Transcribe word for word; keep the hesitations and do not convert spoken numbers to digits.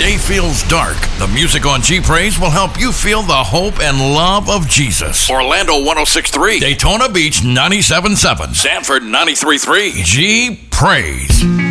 day feels dark, the music on G Praise will help you feel the hope and love of Jesus. Orlando one oh six point three, Daytona Beach ninety-seven point seven, Sanford ninety-three point three. G Praise.